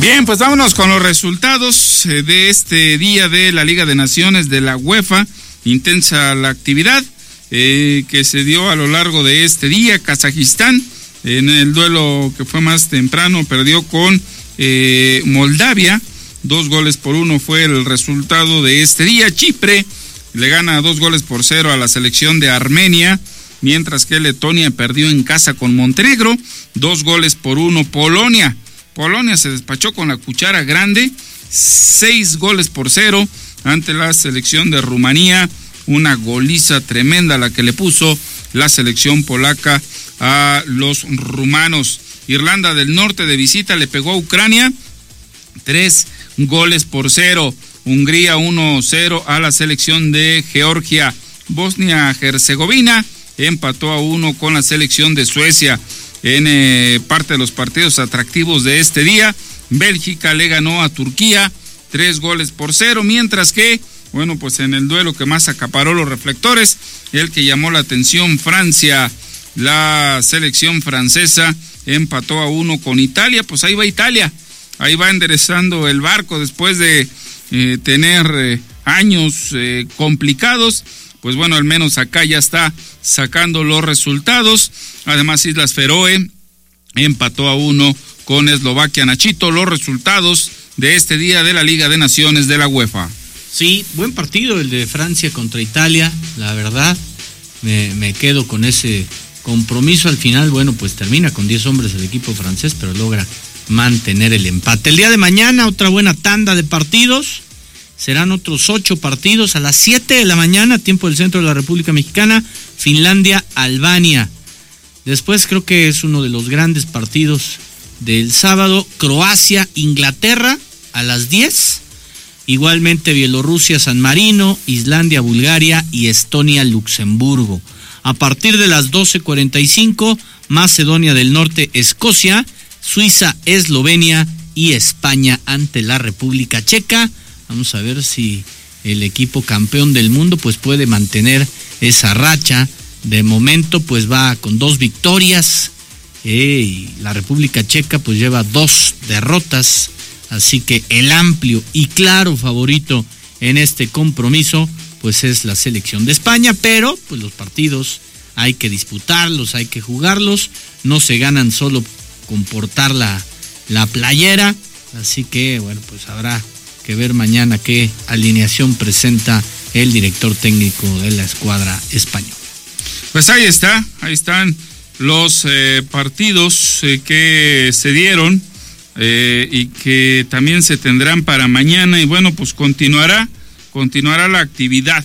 Bien, pues vámonos con los resultados de este día de la Liga de Naciones de la UEFA. Intensa la actividad que se dio a lo largo de este día. Kazajistán, en el duelo que fue más temprano, perdió con Moldavia. 2-1 fue el resultado de este día. Chipre le gana 2-0 a la selección de Armenia, mientras que Letonia perdió en casa con Montenegro, 2-1. Polonia se despachó con la cuchara grande, 6-0 ante la selección de Rumanía. Una goliza tremenda la que le puso la selección polaca a los rumanos. Irlanda del Norte de visita le pegó a Ucrania, 3-0. Hungría 1-0 a la selección de Georgia. Bosnia-Herzegovina empató a 1 con la selección de Suecia. En parte de los partidos atractivos de este día, Bélgica le ganó a Turquía 3-0, mientras que, bueno, pues en el duelo que más acaparó los reflectores, el que llamó la atención, Francia, la selección francesa empató a 1 con Italia. Pues ahí va Italia, ahí va enderezando el barco después de tener años complicados. Pues bueno, al menos acá ya está sacando los resultados. Además, Islas Feroe empató a 1 con Eslovaquia. Nachito, los resultados de este día de la Liga de Naciones de la UEFA. Sí, buen partido el de Francia contra Italia, la verdad. Me quedo con ese compromiso. Al final, bueno, pues termina con 10 hombres el equipo francés, pero logra mantener el empate. El día de mañana, otra buena tanda de partidos. Serán otros 8 partidos a las 7 de la mañana, tiempo del centro de la República Mexicana, Finlandia-Albania. Después creo que es uno de los grandes partidos del sábado, Croacia-Inglaterra a las 10. Igualmente Bielorrusia-San Marino, Islandia-Bulgaria y Estonia-Luxemburgo. A partir de las 12:45, Macedonia del Norte-Escocia, Suiza-Eslovenia y España ante la República Checa. Vamos a ver si el equipo campeón del mundo pues puede mantener esa racha. De momento pues va con 2 victorias y la República Checa pues lleva 2 derrotas. Así que el amplio y claro favorito en este compromiso pues es la selección de España. Pero pues los partidos hay que disputarlos, hay que jugarlos. No se ganan solo con portar la playera. Así que bueno, pues habrá que ver mañana qué alineación presenta el director técnico de la escuadra española. Pues ahí están los partidos que se dieron y que también se tendrán para mañana. Y bueno, pues continuará la actividad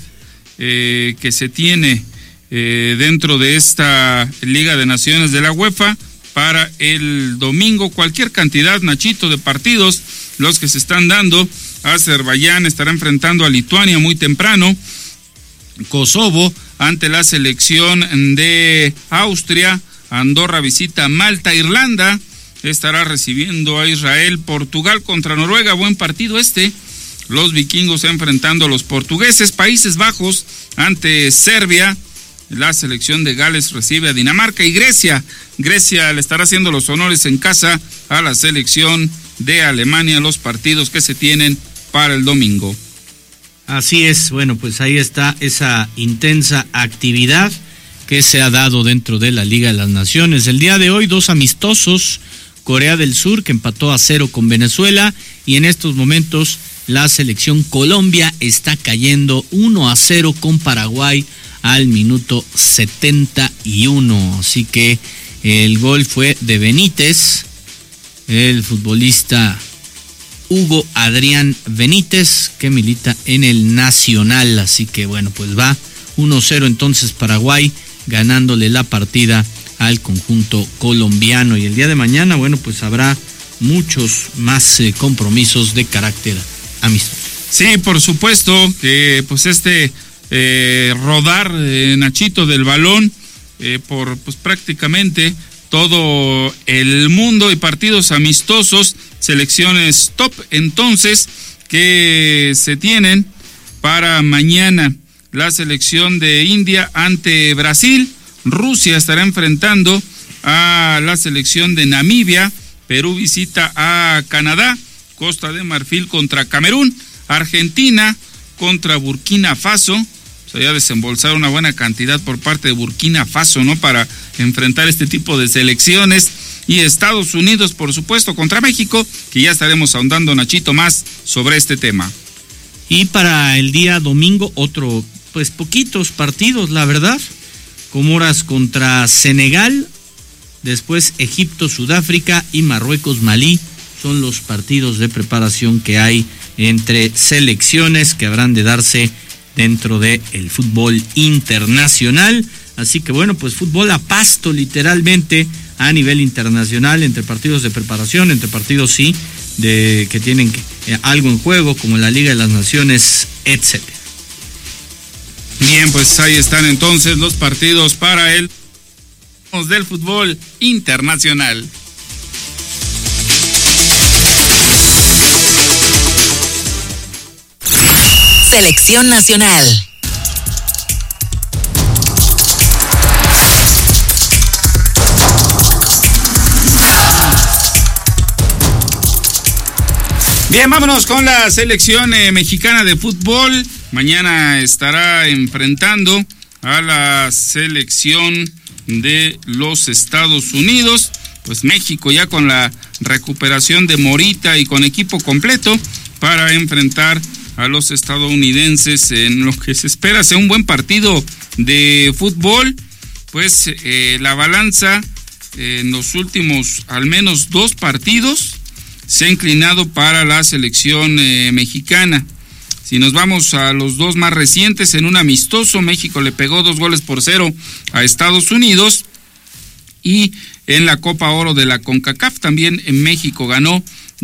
que se tiene dentro de esta Liga de Naciones de la UEFA para el domingo. Cualquier cantidad, Nachito, de partidos, los que se están dando. Azerbaiyán estará enfrentando a Lituania muy temprano. Kosovo ante la selección de Austria. Andorra visita Malta. Irlanda estará recibiendo a Israel. Portugal contra Noruega, buen partido este. Los vikingos enfrentando a los portugueses. Países Bajos ante Serbia. La selección de Gales recibe a Dinamarca. Y Grecia le estará haciendo los honores en casa a la selección de Alemania. Los partidos que se tienen para el domingo. Así es, bueno, pues ahí está esa intensa actividad que se ha dado dentro de la Liga de las Naciones. El día de hoy 2 amistosos, Corea del Sur que empató a 0 con Venezuela, y en estos momentos la selección Colombia está cayendo 1-0 con Paraguay al minuto 71. Así que el gol fue de Benítez, el futbolista Hugo Adrián Benítez, que milita en el Nacional. Así que bueno, pues va 1-0 entonces Paraguay, ganándole la partida al conjunto colombiano. Y el día de mañana, bueno, pues habrá muchos más compromisos de carácter amistoso. Sí, por supuesto que pues rodar, Nachito, del balón por pues prácticamente todo el mundo, y partidos amistosos, selecciones top entonces que se tienen para mañana. La selección de India ante Brasil. Rusia estará enfrentando a la selección de Namibia. Perú visita a Canadá. Costa de Marfil contra Camerún, Argentina contra Burkina Faso. O sea, ya desembolsar una buena cantidad por parte de Burkina Faso, ¿no? Para enfrentar este tipo de selecciones. Y Estados Unidos, por supuesto, contra México, que ya estaremos ahondando, Nachito, más sobre este tema. Y para el día domingo, pues poquitos partidos, la verdad. Comoras contra Senegal, después Egipto, Sudáfrica y Marruecos, Malí. Son los partidos de preparación que hay entre selecciones que habrán de darse dentro del fútbol internacional. Así que bueno, pues fútbol a pasto literalmente a nivel internacional, entre partidos de preparación, entre partidos sí, que tienen algo en juego, como la Liga de las Naciones, etcétera. Bien, pues ahí están entonces los partidos para el del fútbol internacional. Selección nacional. Bien, vámonos con la selección mexicana de fútbol. Mañana estará enfrentando a la selección de los Estados Unidos. Pues México ya con la recuperación de Morita y con equipo completo para enfrentar a los estadounidenses en lo que se espera sea un buen partido de fútbol. Pues la balanza en los últimos al menos 2 partidos se ha inclinado para la selección mexicana. Si nos vamos a los 2 más recientes, en un amistoso, México le pegó 2-0 a Estados Unidos, y en la Copa Oro de la CONCACAF también en México ganó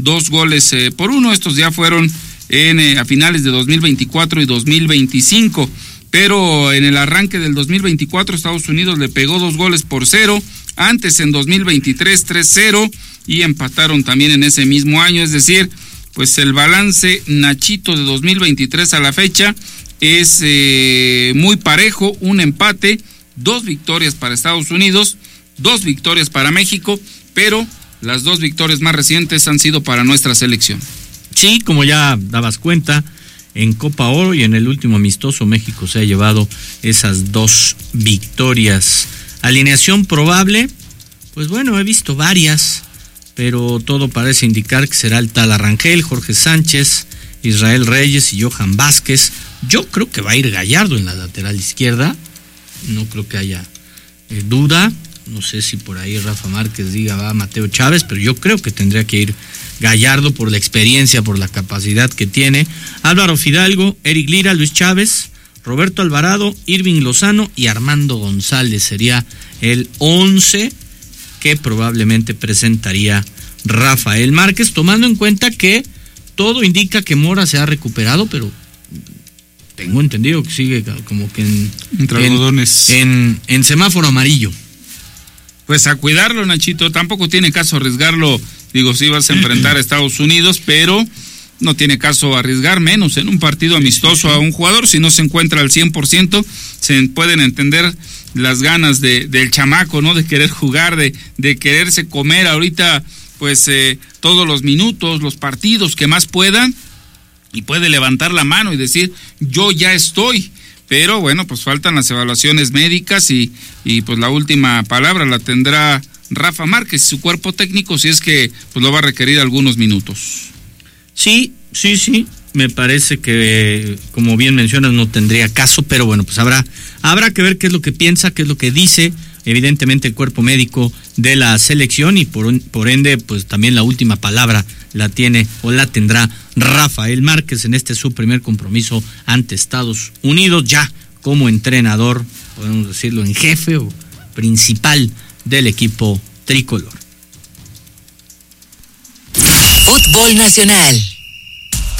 2-1. Estos ya fueron a finales de 2024 y 2025, pero en el arranque del 2024 Estados Unidos le pegó 2-0, antes en 2023 3-0, y empataron también en ese mismo año. Es decir, pues el balance, Nachito, de 2023 a la fecha es muy parejo, un empate, 2 victorias para Estados Unidos, 2 victorias para México, pero las 2 victorias más recientes han sido para nuestra selección. Sí, como ya dabas cuenta, en Copa Oro y en el último amistoso México se ha llevado esas 2 victorias. Alineación probable, pues bueno, he visto varias, pero todo parece indicar que será el Tala Rangel, Jorge Sánchez, Israel Reyes y Johan Vázquez. Yo creo que va a ir Gallardo en la lateral izquierda, no creo que haya duda. No sé si por ahí Rafa Márquez diga va Mateo Chávez, pero yo creo que tendría que ir Gallardo por la experiencia, por la capacidad que tiene. Álvaro Fidalgo, Eric Lira, Luis Chávez, Roberto Alvarado, Irving Lozano y Armando González sería el 11 que probablemente presentaría Rafael Márquez, tomando en cuenta que todo indica que Mora se ha recuperado, pero tengo entendido que sigue como que en semáforo amarillo. Pues a cuidarlo, Nachito, tampoco tiene caso arriesgarlo. Digo, sí vas a enfrentar a Estados Unidos, pero no tiene caso arriesgar menos en un partido amistoso a un jugador si no se encuentra al 100%. Se pueden entender las ganas del chamaco, ¿no? De querer jugar, de quererse comer ahorita, pues todos los minutos, los partidos que más puedan, y puede levantar la mano y decir, yo ya estoy. Pero bueno, pues faltan las evaluaciones médicas y pues la última palabra la tendrá Rafa Márquez, su cuerpo técnico, si es que pues lo va a requerir algunos minutos. Sí, me parece que, como bien mencionas, no tendría caso, pero bueno, pues habrá que ver qué es lo que piensa, qué es lo que dice, evidentemente el cuerpo médico de la selección, y por ende, pues también la última palabra la tiene o la tendrá Rafael Márquez en su primer compromiso ante Estados Unidos, ya como entrenador, podemos decirlo, en jefe o principal del equipo tricolor. Fútbol nacional.